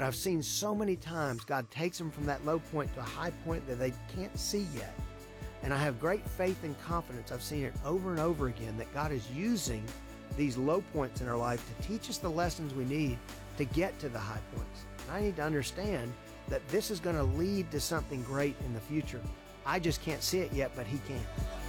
I've seen so many times God takes them from that low point to a high point that they can't see yet. And I have great faith and confidence. I've seen it over and over again that God is using these low points in our life to teach us the lessons we need to get to the high points. And I need to understand that this is going to lead to something great in the future. I just can't see it yet, but He can.